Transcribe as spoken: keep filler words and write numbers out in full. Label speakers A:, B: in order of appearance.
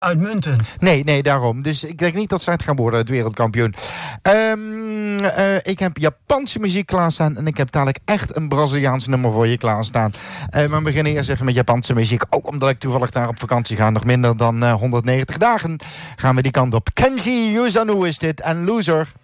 A: Uitmuntend.
B: Nee, nee, daarom. Dus ik denk niet dat zij het gaan worden, het wereldkampioen. Um, uh, ik heb Japanse muziek klaarstaan en ik heb dadelijk echt een Braziliaans nummer voor je klaarstaan. Uh, maar we beginnen eerst even met Japanse muziek. Ook omdat ik toevallig daar op vakantie ga. Nog minder dan uh, honderdnegentig dagen gaan we die kant op. Kenji Yuzano is dit en Loser.